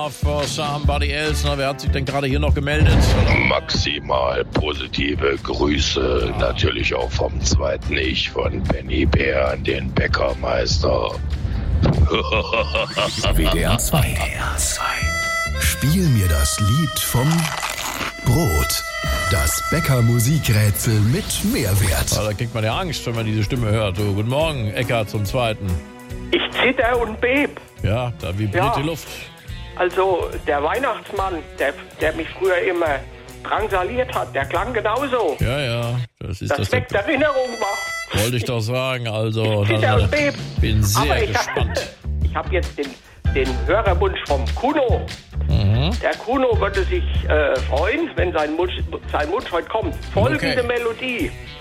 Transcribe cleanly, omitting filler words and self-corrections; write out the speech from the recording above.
Love for somebody else. Na, wer hat sich denn gerade hier noch gemeldet? Maximal positive Grüße, natürlich auch vom zweiten Ich von Benny Bär, den Bäckermeister. WDR 2. Spiel mir das Lied vom Brot. Das Bäcker-Musikrätsel mit Mehrwert. Da kriegt man ja Angst, wenn man diese Stimme hört. So, guten Morgen, Eckart zum Zweiten. Ich zitter und beb. Ja, da vibriert die Luft. Also der Weihnachtsmann, der mich früher immer drangsaliert hat, der klang genauso. Ja, das ist das weckt Erinnerung wach. Wollte ich doch sagen, also. Ich zitter und beb. Bin sehr gespannt. Ich habe jetzt den Hörerwunsch vom Kuno. Der Kuno würde sich freuen, wenn sein Wunsch heute kommt. Folgende Melodie.